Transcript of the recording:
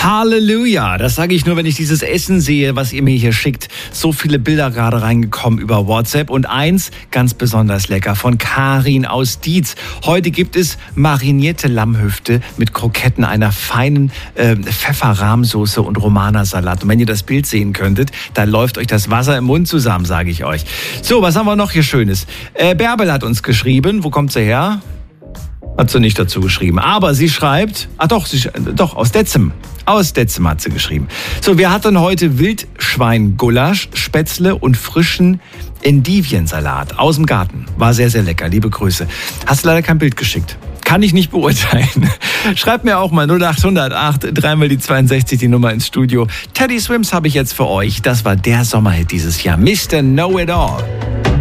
Halleluja, das sage ich nur, wenn ich dieses Essen sehe, was ihr mir hier schickt. So viele Bilder gerade reingekommen über WhatsApp und eins ganz besonders lecker von Karin aus Dietz. Heute gibt es marinierte Lammhüfte mit Kroketten, einer feinen Pfefferrahmsoße und Romana-Salat. Und wenn ihr das Bild sehen könntet, da läuft euch das Wasser im Mund zusammen, sage ich euch. So, was haben wir noch hier Schönes? Bärbel hat uns geschrieben, wo kommt sie her? Hat sie nicht dazu geschrieben. Aber sie schreibt, aus Detzem. Aus Detzem hat sie geschrieben. So, wir hatten heute Wildschweingulasch, Spätzle und frischen Endiviensalat aus dem Garten. War sehr, sehr lecker. Liebe Grüße. Hast leider kein Bild geschickt. Kann ich nicht beurteilen. Schreibt mir auch mal 0808 3 die 62 die Nummer ins Studio. Teddy Swims habe ich jetzt für euch. Das war der Sommerhit dieses Jahr. Mr. Know It All.